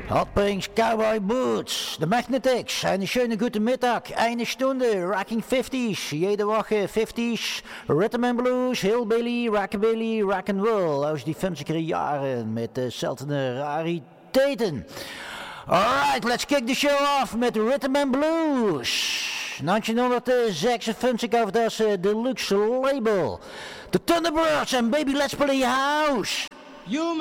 Hot Pinks, Cowboy Boots, The Magnetics, eine schöne gute Mittag, eine Stunde, Rocking 50s, jede Woche 50s, Rhythm and Blues, Hillbilly, Rockabilly, Rock'n'Roll, aus die 50er Jaren met seltene rariteiten. Alright, let's kick the show off met Rhythm and Blues. 1956 auf das Deluxe Label. The Thunderbirds and Baby Let's Play House.